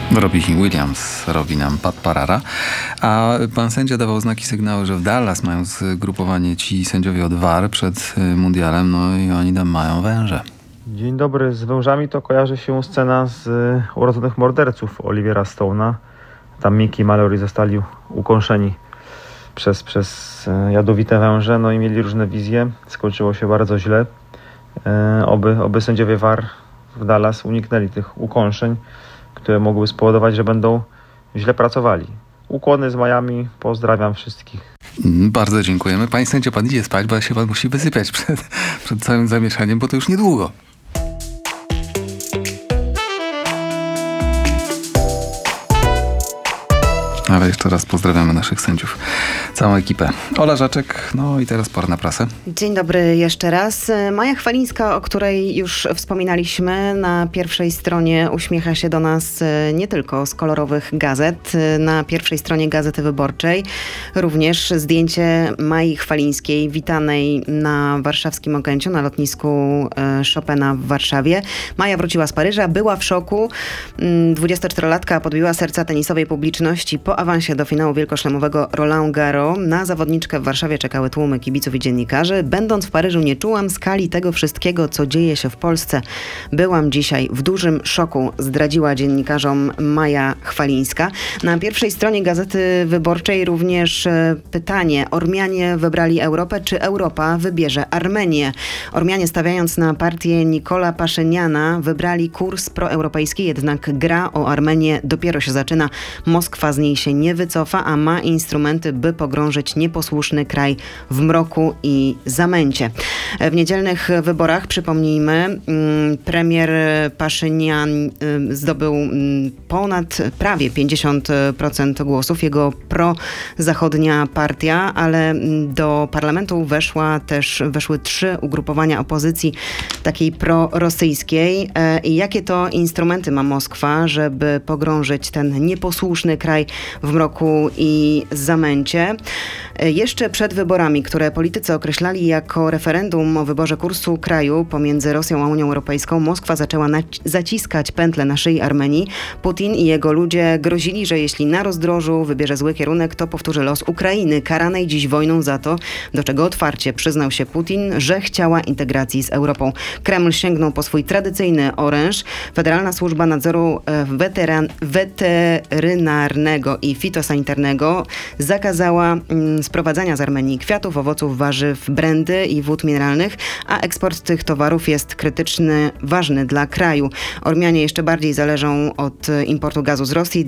Robi Williams, robi nam Pat Parara. A pan sędzia dawał znaki sygnały, że w Dallas mają zgrupowanie ci sędziowie od VAR przed mundialem, no i oni tam mają węże. Dzień dobry. Z wężami to kojarzy się scena z Urodzonych Morderców Olivera Stone'a. Tam Mickey i Mallory zostali ukąszeni przez jadowite węże, no i mieli różne wizje. Skończyło się bardzo źle. Oby sędziowie VAR w Dallas uniknęli tych ukąszeń, które mogły spowodować, że będą źle pracowali. Ukłony z Miami, pozdrawiam wszystkich. Bardzo dziękujemy. Panie sędzio, pan idzie spać, bo się pan musi wysypiać przed całym zamieszaniem, bo to już niedługo. Ale jeszcze raz pozdrawiamy naszych sędziów, całą ekipę. Ola Żaczek, no i teraz pora na prasę. Dzień dobry jeszcze raz. Maja Chwalińska, o której już wspominaliśmy, na pierwszej stronie uśmiecha się do nas nie tylko z kolorowych gazet. Na pierwszej stronie Gazety Wyborczej również zdjęcie Mai Chwalińskiej witanej na warszawskim Okęciu, na lotnisku Chopina w Warszawie. Maja wróciła z Paryża, była w szoku. 24-latka podbiła serca tenisowej publiczności po awansie do finału wielkoszlemowego Roland Garros. Na zawodniczkę w Warszawie czekały tłumy kibiców i dziennikarzy. Będąc w Paryżu, nie czułam skali tego wszystkiego, co dzieje się w Polsce. Byłam dzisiaj w dużym szoku, zdradziła dziennikarzom Maja Chwalińska. Na pierwszej stronie Gazety Wyborczej również pytanie. Ormianie wybrali Europę, czy Europa wybierze Armenię? Ormianie, stawiając na partię Nikola Paszyniana, wybrali kurs proeuropejski, jednak gra o Armenię dopiero się zaczyna. Moskwa z niej się nie wycofa, a ma instrumenty, by pogrążyć nieposłuszny kraj w mroku i zamęcie. W niedzielnych wyborach, przypomnijmy, premier Paszynian zdobył prawie 50% głosów. Jego prozachodnia partia, ale do parlamentu weszły 3 ugrupowania opozycji takiej prorosyjskiej. I jakie to instrumenty ma Moskwa, żeby pogrążyć ten nieposłuszny kraj w mroku i zamęcie? Jeszcze przed wyborami, które politycy określali jako referendum o wyborze kursu kraju pomiędzy Rosją a Unią Europejską, Moskwa zaczęła zaciskać pętlę na szyi Armenii. Putin i jego ludzie grozili, że jeśli na rozdrożu wybierze zły kierunek, to powtórzy los Ukrainy, karanej dziś wojną za to, do czego otwarcie przyznał się Putin, że chciała integracji z Europą. Kreml sięgnął po swój tradycyjny oręż. Federalna Służba Nadzoru Weterynarnego i Fitosanitarnego zakazała sprowadzania z Armenii kwiatów, owoców, warzyw, brandy i wód mineralnych, a eksport tych towarów jest krytyczny, ważny dla kraju. Ormianie jeszcze bardziej zależą od importu gazu z Rosji.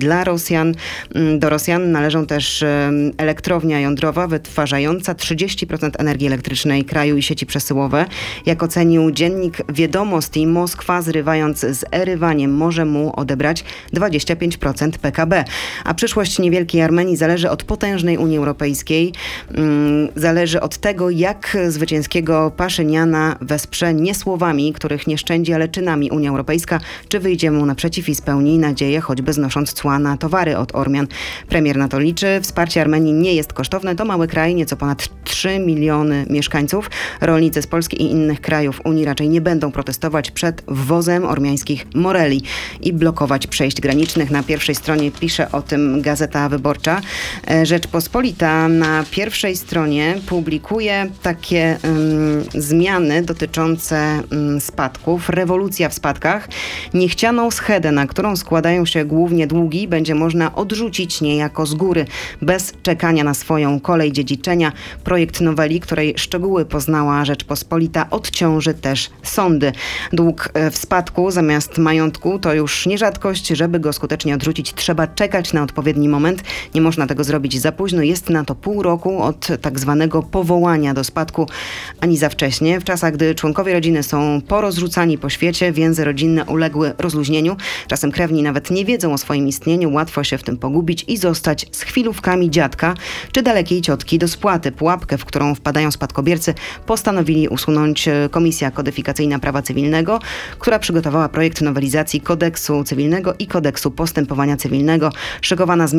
Do Rosjan należą też elektrownia jądrowa wytwarzająca 30% energii elektrycznej kraju i sieci przesyłowe. Jak ocenił dziennik Wiadomości, Moskwa, zrywając z Erywaniem, może mu odebrać 25% PKB. A przyszłość niewielkiej Armenii zależy od potężnej Unii Europejskiej. Zależy od tego, jak zwycięskiego Paszyniana wesprze nie słowami, których nie szczędzi, ale czynami Unia Europejska, czy wyjdzie mu naprzeciw i spełni nadzieję, choćby znosząc cła na towary od Ormian. Premier na to liczy. Wsparcie Armenii nie jest kosztowne. To mały kraj, nieco ponad 3 miliony mieszkańców. Rolnicy z Polski i innych krajów Unii raczej nie będą protestować przed wwozem ormiańskich moreli i blokować przejść granicznych. Na pierwszej stronie pisze o tym Gazeta Wyborcza. Rzeczpospolita na pierwszej stronie publikuje takie zmiany dotyczące spadków. Rewolucja w spadkach. Niechcianą schedę, na którą składają się głównie długi, będzie można odrzucić niejako z góry, bez czekania na swoją kolej dziedziczenia. Projekt noweli, której szczegóły poznała Rzeczpospolita, odciąży też sądy. Dług w spadku zamiast majątku to już nie rzadkość. Żeby go skutecznie odrzucić, trzeba czekać na odpowiedni moment. Nie można tego zrobić za późno. Jest na to pół roku od tak zwanego powołania do spadku, ani za wcześnie. W czasach, gdy członkowie rodziny są porozrzucani po świecie, więzy rodzinne uległy rozluźnieniu. Czasem krewni nawet nie wiedzą o swoim istnieniu. Łatwo się w tym pogubić i zostać z chwilówkami dziadka czy dalekiej ciotki do spłaty. Pułapkę, w którą wpadają spadkobiercy, postanowili usunąć Komisja Kodyfikacyjna Prawa Cywilnego, która przygotowała projekt nowelizacji Kodeksu Cywilnego i Kodeksu Postępowania Cywilnego. Szykowana zmiana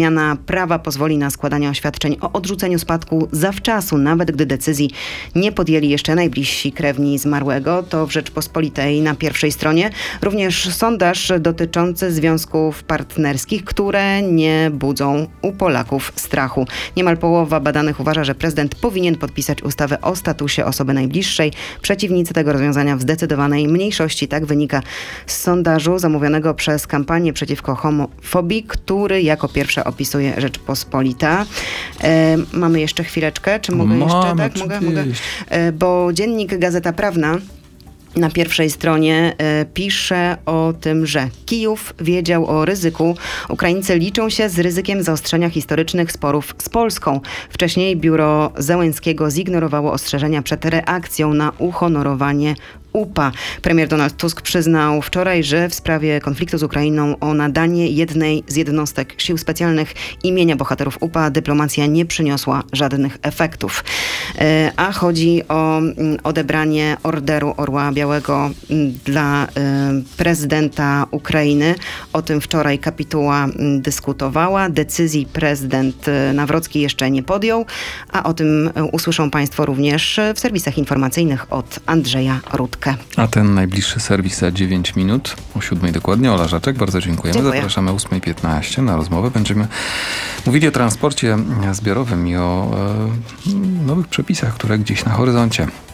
Zmiana prawa pozwoli na składanie oświadczeń o odrzuceniu spadku zawczasu, nawet gdy decyzji nie podjęli jeszcze najbliżsi krewni zmarłego. To w Rzeczpospolitej na pierwszej stronie. Również sondaż dotyczący związków partnerskich, które nie budzą u Polaków strachu. Niemal połowa badanych uważa, że prezydent powinien podpisać ustawę o statusie osoby najbliższej. Przeciwnicy tego rozwiązania w zdecydowanej mniejszości. Tak wynika z sondażu zamówionego przez kampanię przeciwko homofobii, który jako pierwsza opisuje Rzeczpospolita. Mamy jeszcze chwileczkę, czy mogę jeszcze? Tak, mogę. Bo dziennik Gazeta Prawna na pierwszej stronie pisze o tym, że Kijów wiedział o ryzyku. Ukraińcy liczą się z ryzykiem zaostrzenia historycznych sporów z Polską. Wcześniej biuro Zełenskiego zignorowało ostrzeżenia przed reakcją na uhonorowanie UPA. Premier Donald Tusk przyznał wczoraj, że w sprawie konfliktu z Ukrainą o nadanie jednej z jednostek sił specjalnych imienia bohaterów UPA dyplomacja nie przyniosła żadnych efektów. A chodzi o odebranie Orderu Orła Białego dla prezydenta Ukrainy. O tym wczoraj kapituła dyskutowała. Decyzji prezydent Nawrocki jeszcze nie podjął, a o tym usłyszą Państwo również w serwisach informacyjnych od Andrzeja Rutkę. A ten najbliższy serwis za 9 minut, o 7 dokładnie. Ola Żaczek, bardzo dziękujemy. Dziękuję. Zapraszamy o 8:15 na rozmowę. Będziemy mówili o transporcie zbiorowym i o nowych przepisach, które gdzieś na horyzoncie.